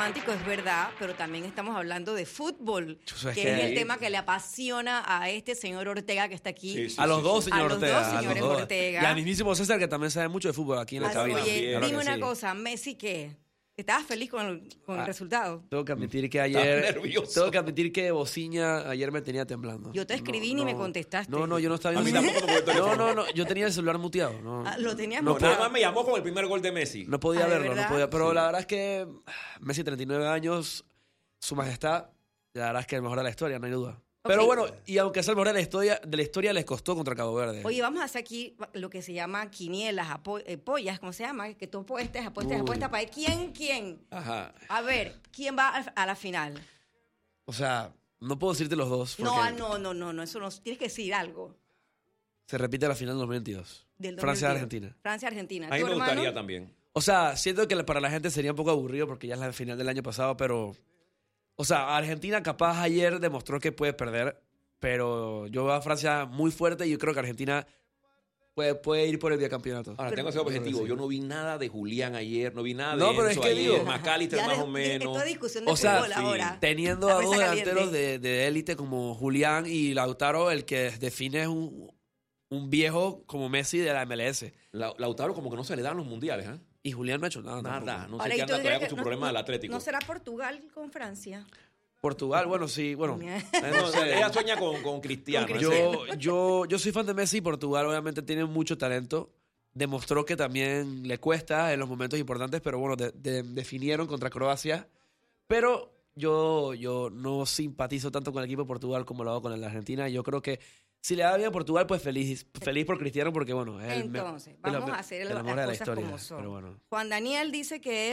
romántico, es verdad, pero también estamos hablando de fútbol, sabes que que es el ahí- tema que le apasiona a este señor Ortega que está aquí. Sí, sí. A los dos, A señor los Ortega. dos a los señores dos. Ortega. Y al mismísimo César, que también sabe mucho de fútbol aquí en la Así, cabina. oye, Claro dime que una sí. cosa, Messi, ¿qué? ¿Estabas feliz con el resultado? Tengo que admitir que Estaba ayer... nervioso. Tengo que admitir que Bociña ayer me tenía temblando. Yo te escribí ni me contestaste. No, yo no estaba A mí viendo... tampoco me contestó el teléfono. No, yo tenía el celular muteado. No, Ah, lo tenías No, muteado. Además me llamó con el primer gol de Messi. no podía Ah, ¿de verlo, no verdad? podía. Pero Sí. la verdad es que Messi, 39 años, su majestad, la verdad es que el mejor de la historia, no hay duda. Pero Ok. bueno, y aunque sea el mejor de la historia les costó contra Cabo Verde. Oye, vamos a hacer aquí lo que se llama quinielas, pollas, ¿cómo se llama? Que tú apuestas Uy. para ver quién. Ajá. A ver, ¿quién va a la final? O sea, no puedo decirte los dos. Porque No, eso no, tienes que decir algo. se repite la final del 2022. Del 2022. Francia-Argentina. Francia-Argentina. A mí ¿Tu me hermano? gustaría también. O sea, siento que para la gente sería un poco aburrido porque ya es la final del año pasado, pero... O sea, Argentina capaz ayer demostró que puede perder, pero yo veo a Francia muy fuerte y yo creo que Argentina puede ir por el bicampeonato. Ahora, tengo ese objetivo. Yo no vi nada de Julián ayer, no vi nada de No, pero Enzo es que ayer, digo- McAllister Ya más de- o menos. Esto es discusión de O sea, fútbol sí. ahora. Teniendo La a dos mesa caliente. delanteros de élite como Julián y Lautaro, el que define es un viejo como Messi de la MLS. Lautaro como que no se le dan los mundiales, ¿eh? Y Julián no ha hecho nada. Nada, tampoco. no sé Ahora, qué ¿y tú anda crees todavía que con su problema del Atlético. ¿No será Portugal con Francia? Portugal, bueno, sí, bueno. No sé, ella sueña con Cristiano. Con ese. Yo soy fan de Messi y Portugal obviamente tiene mucho talento. Demostró que también le cuesta en los momentos importantes, pero bueno, definieron contra Croacia. Pero yo no simpatizo tanto con el equipo de Portugal como lo hago con el de Argentina. Yo creo que si le da bien a Portugal, pues feliz por Cristiano porque bueno, es Entonces, de vamos a hacer de la las mejor de la cosas historia, como son. pero bueno. Juan Daniel dice que